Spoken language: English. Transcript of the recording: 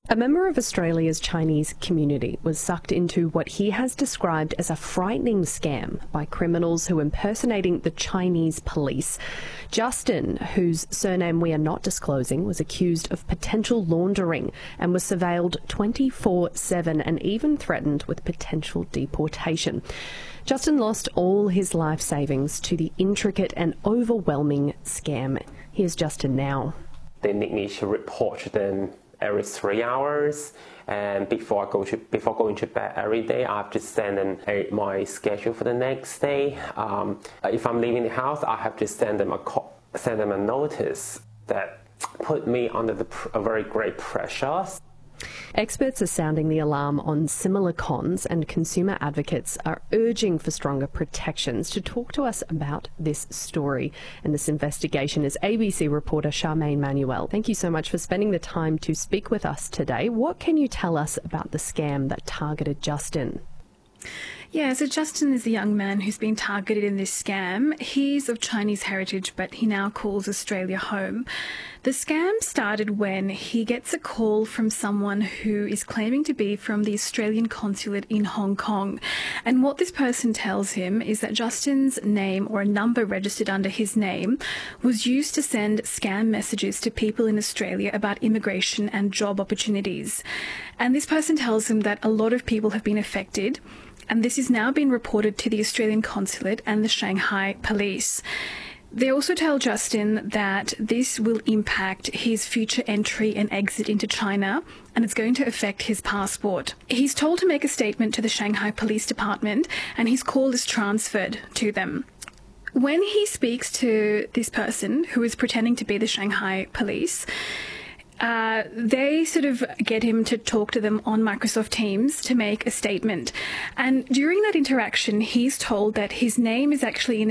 A member of Australia's Chinese community was sucked into what he has described as a frightening scam by criminals who impersonating the Chinese police. Justin, whose surname we are not disclosing, was accused of potential laundering and was surveilled 24/7 and even threatened with potential deportation. Justin lost all his life savings to the intricate and overwhelming scam. Here's Justin now. They need me to report them every 3 hours, and before going to bed every day, I have to send them my schedule for the next day. If I'm leaving the house, I have to send them a notice that put me under a very great pressure. Experts are sounding the alarm on similar cons, and consumer advocates are urging for stronger protections. To talk to us about this story and this investigation is ABC reporter Charmaine Manuel. Thank you so much for spending the time to speak with us today. What can you tell us about the scam that targeted Justin? Yeah, so Justin is a young man who's been targeted in this scam. He's of Chinese heritage, but he now calls Australia home. The scam started when he gets a call from someone who is claiming to be from the Australian consulate in Hong Kong. And what this person tells him is that Justin's name, or a number registered under his name, was used to send scam messages to people in Australia about immigration and job opportunities. And this person tells him that a lot of people have been affected, and this has now been reported to the Australian consulate and the Shanghai police. They also tell Justin that this will impact his future entry and exit into China, and it's going to affect his passport. He's told to make a statement to the Shanghai Police Department, and his call is transferred to them. When he speaks to this person, who is pretending to be the Shanghai police, they sort of get him to talk to them on Microsoft Teams to make a statement. And during that interaction, he's told that his name is actually in